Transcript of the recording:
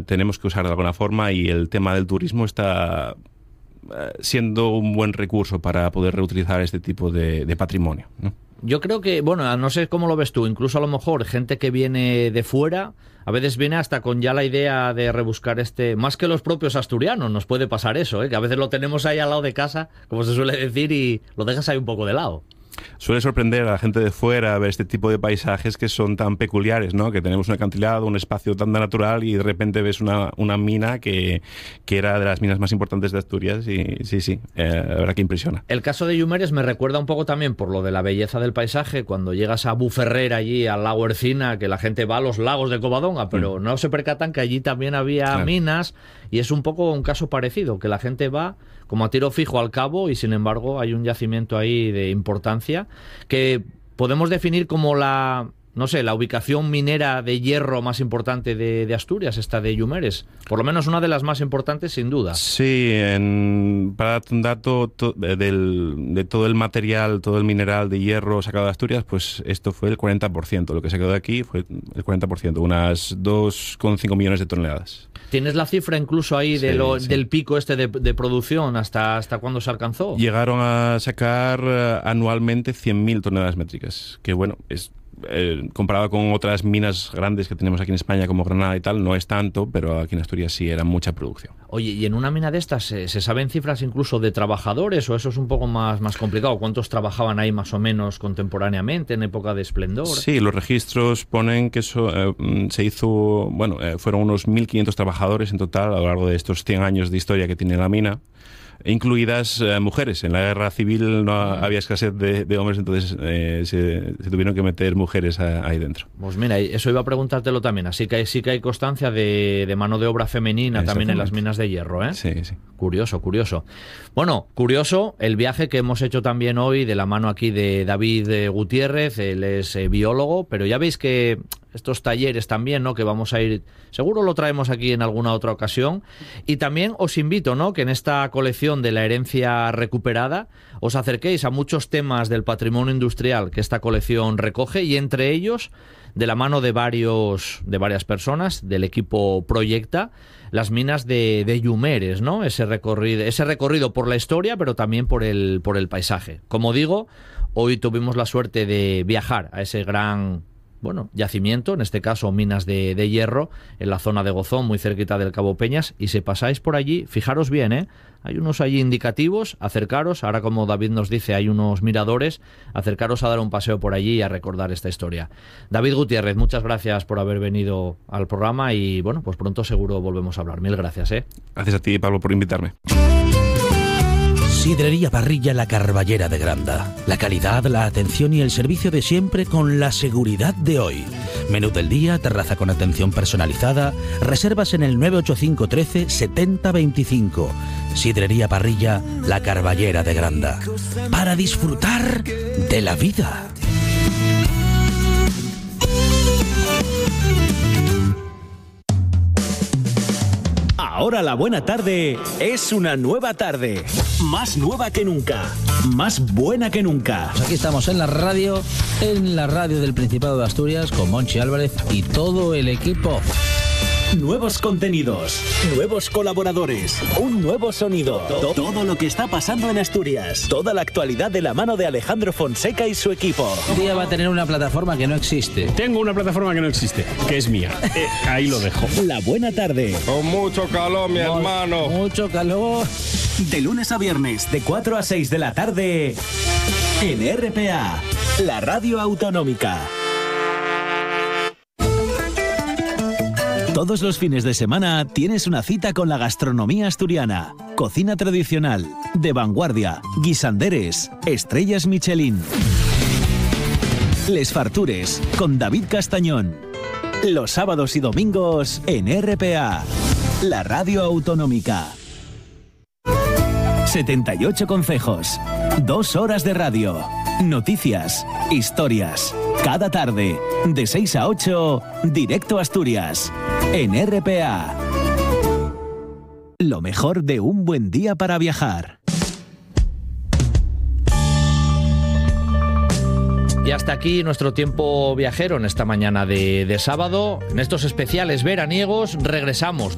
tenemos que usar de alguna forma, y el tema del turismo está siendo un buen recurso para poder reutilizar este tipo de patrimonio, ¿no? Yo creo que, bueno, no sé cómo lo ves tú, incluso a lo mejor gente que viene de fuera, a veces viene hasta con ya la idea de rebuscar más que los propios asturianos, nos puede pasar eso, que a veces lo tenemos ahí al lado de casa, como se suele decir, y lo dejas ahí un poco de lado. Suele sorprender a la gente de fuera ver este tipo de paisajes que son tan peculiares, ¿no? Que tenemos un acantilado, un espacio tan natural, y de repente ves una mina que era de las minas más importantes de Asturias, y sí, la verdad que impresiona. El caso de Yumeres me recuerda un poco también por lo de la belleza del paisaje, cuando llegas a Buferrer, allí al lago Ercina, que la gente va a los lagos de Covadonga, pero no se percatan que allí también había minas, y es un poco un caso parecido, que la gente va como a tiro fijo al cabo, y sin embargo hay un yacimiento ahí de importancia que podemos definir como la ubicación minera de hierro más importante de Asturias, esta de Yumeres. Por lo menos una de las más importantes, sin duda. Sí, para darte un dato de todo el material, todo el mineral de hierro sacado de Asturias, pues esto fue el 40%. Lo que se quedó de aquí fue el 40%, unas 2,5 millones de toneladas. ¿Tienes la cifra incluso ahí del pico de producción? ¿Hasta cuándo se alcanzó? Llegaron a sacar anualmente 100.000 toneladas métricas, que bueno, es comparado con otras minas grandes que tenemos aquí en España, como Granada y tal, no es tanto, pero aquí en Asturias sí era mucha producción. Oye, ¿y en una mina de estas se saben cifras incluso de trabajadores, o eso es un poco más complicado? ¿Cuántos trabajaban ahí más o menos contemporáneamente, en época de esplendor? Sí, los registros ponen que eso se hizo, fueron unos 1.500 trabajadores en total a lo largo de estos 100 años de historia que tiene la mina, incluidas mujeres. En la guerra civil no había escasez de hombres, entonces se tuvieron que meter mujeres ahí dentro. Pues mira, eso iba a preguntártelo también, así que sí que hay constancia de mano de obra femenina también en las minas de hierro, ¿eh? Sí. Curioso. Bueno, curioso el viaje que hemos hecho también hoy de la mano aquí de David Gutiérrez. Él es biólogo, pero ya veis que estos talleres también, ¿no?, que vamos a ir, seguro lo traemos aquí en alguna otra ocasión. Y también os invito, ¿no?, que en esta colección de la herencia recuperada os acerquéis a muchos temas del patrimonio industrial que esta colección recoge, y entre ellos, de la mano de varias personas del equipo Proyecta, las minas de Yumeres, ¿no? Ese recorrido por la historia, pero también por el paisaje. Como digo, hoy tuvimos la suerte de viajar a ese gran yacimiento, en este caso minas de hierro, en la zona de Gozón, muy cerquita del Cabo Peñas, y si pasáis por allí, fijaros bien, hay unos allí indicativos, acercaros, ahora como David nos dice, hay unos miradores, acercaros a dar un paseo por allí y a recordar esta historia. David Gutiérrez, muchas gracias por haber venido al programa, y pues pronto seguro volvemos a hablar. Mil gracias. Gracias a ti, Pablo, por invitarme. Sidrería Parrilla La Carballera de Granda. La calidad, la atención y el servicio de siempre con la seguridad de hoy. Menú del día, terraza con atención personalizada. Reservas en el 985 13 70 25. Sidrería Parrilla La Carballera de Granda. Para disfrutar de la vida. Ahora la buena tarde es una nueva tarde. Más nueva que nunca. Más buena que nunca. Pues aquí estamos en la radio del Principado de Asturias, con Monchi Álvarez y todo el equipo. Nuevos contenidos, nuevos colaboradores, un nuevo sonido. Todo lo que está pasando en Asturias. Toda la actualidad de la mano de Alejandro Fonseca y su equipo. Un día va a tener una plataforma que no existe. Tengo una plataforma que no existe, que es mía. Ahí lo dejo. La buena tarde. Con mucho calor, mi hermano. Mucho calor. De lunes a viernes, de 4 a 6 de la tarde, en RPA, la radio autonómica. Todos los fines de semana tienes una cita con la gastronomía asturiana. Cocina tradicional, de vanguardia, guisanderes, estrellas Michelin. Les Fartures, con David Castañón. Los sábados y domingos en RPA, la radio autonómica. 78 concejos, 2 horas de radio, noticias, historias. Cada tarde, de 6 a 8, directo a Asturias, en RPA. Lo mejor de un buen día para viajar. Y hasta aquí nuestro tiempo viajero en esta mañana de sábado. En estos especiales veraniegos regresamos